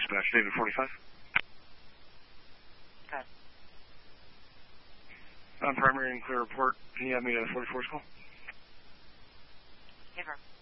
dispatch, David 45. Okay. On primary and clear report, can you have me at a 44 school? Give her.